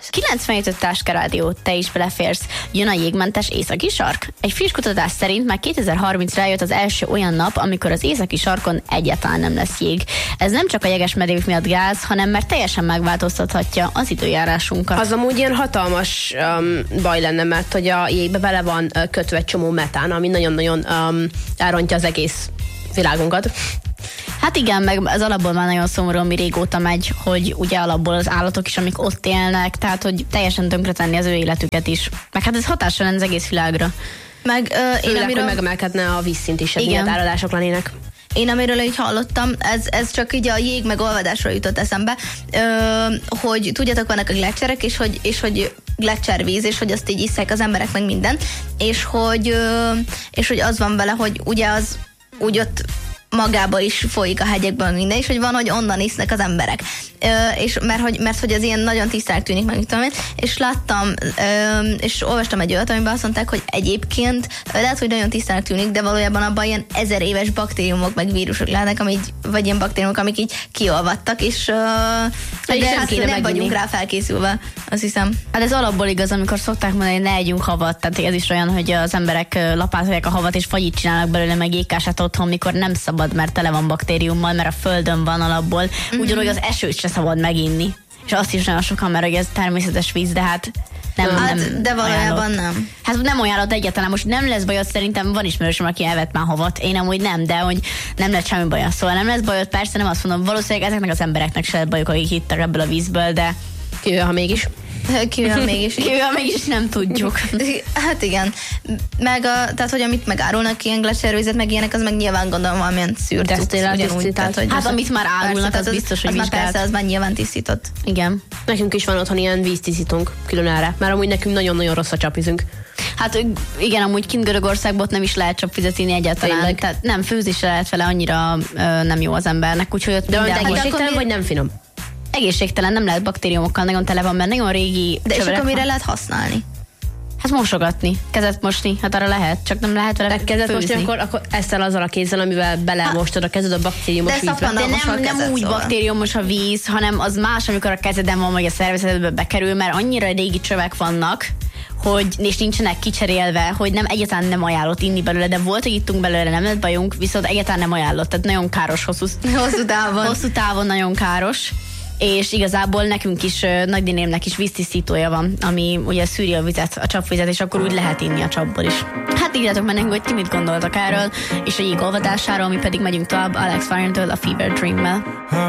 97 Táska Rádió, te is beleférsz. Jön a jégmentes északi sark. Egy friss kutatás szerint már 2030-ra jött az első olyan nap, amikor az északi sarkon egyáltalán nem lesz jég. Ez nem csak a jeges medvék miatt gáz, hanem mert teljesen megváltoztathatja az időjárásunkat. Az amúgy ilyen hatalmas baj lenne, mert hogy a jégbe bele van kötve egy csomó metán, ami nagyon-nagyon elrontja az egész világunkat. Hát igen, meg az alapból már nagyon szomorú, ami régóta megy, hogy ugye alapból az állatok is, amik ott élnek, tehát hogy teljesen tönkretenni az ő életüket is. Meg hát ez hatással lenne az egész világra. Meg főleg, hogy megemelkedne a vízszint is, ilyen áradások lennének. Én amiről így hallottam, ez csak így a jég meg olvadásról jutott eszembe, hogy tudjátok, vannak a gletszerek, és hogy gletszervíz, és hogy azt így isszák az emberek meg minden, és hogy az van vele, hogy ugye az úgy ott magába is folyik a hegyekből minden, és hogy van, hogy onnan isznek az emberek. És mert hogy az ilyen nagyon tisztának tűnik, meg tudom én, és láttam, és olvastam egy olyat, amiben azt mondták, hogy egyébként lehet, hogy nagyon tisztának tűnik, de valójában abban ilyen 1000 éves baktériumok, meg vírusok lehetnek, vagy ilyen baktériumok, amik így kiolvadtak, és nem vagyunk rá felkészülve, azt hiszem. Hát ez alapból igaz, amikor szokták mondani, hogy ne együnk havat, tehát ez is olyan, hogy az emberek lapátolják a havat, és fagyit csinálnak belőle, meg jégkását otthon, mikor nem szabad, mert tele van baktériummal, mert a földön van alapból. Ugyanúgy az esőt se szabad meginni. És azt is nagyon sokan, mert ez természetes víz, de hát nem de valójában nem. Hát nem ajánlott egyáltalán, most nem lesz bajod, szerintem van ismerősöm, aki elvett már havat. Én amúgy nem, de hogy nem lett semmi bajod. Szóval nem lesz bajod, persze nem azt mondom, valószínűleg ezeknek az embereknek se lett bajuk, akik hittek ebből a vízből, de ha mégis. Kivel mégis nem tudjuk. Hát igen. Tehát, hogy amit megárulnak ilyen gletszervízet, meg ilyenek, az meg nyilván gondolom valamilyen szűrt ugyanúgy. Hát amit már árulnak, az biztos, hogy vizsgált. Persze, az már nyilván tisztított. Igen. Nekünk is van otthon ilyen víztisztítónk külön erre, mert amúgy nekünk nagyon-nagyon rossz a csapvízünk. Hát igen, amúgy kint Görögországban nem is lehet csapvizet inni egyáltalán. Tehát nem, főzésre lehet vele, annyira nem jó az embernek. Úgyhogy ott de egészségtelen vagy nem finom? Egészségtelen, nem lehet baktériumokkal, nagyon tele van, mert nagyon régi. De és akkor mire lehet használni? Hát mosogatni, kezet mosni, hát arra lehet, csak nem lehet vele kezet mosni, akkor ezzel azzal a kézzel, amivel belemostod a kezed a baktériumos vízbe. De nem úgy baktériumos a víz, hanem az más, amikor a kezeden van, vagy a szervezetedbe bekerül, mert annyira régi csövek vannak, és nincsenek kicserélve, hogy nem egyáltalán nem ajánlott inni belőle, de volt, hogy ittunk belőle, nem lett bajunk, viszont egyáltalán nem ajánlott, tehát nagyon káros hosszú távon nagyon káros. És igazából nekünk is, nagynénémnek is víztisztítója van, ami ugye szűri a vizet, a csapvizet, és akkor úgy lehet inni a csapból is. Hát írjátok meg nekünk, hogy ti mit gondoltak erről, és a jég olvadásáról, mi pedig megyünk tovább Alex Warren-től a Fever Dream-mel.